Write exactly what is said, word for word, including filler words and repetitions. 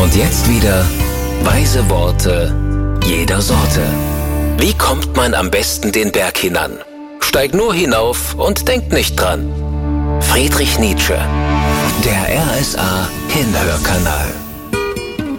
Und jetzt wieder weise Worte jeder Sorte. Wie kommt man am besten den Berg hinan? Steig nur hinauf und denk nicht dran. Friedrich Nietzsche. Der R S A Hinhörkanal.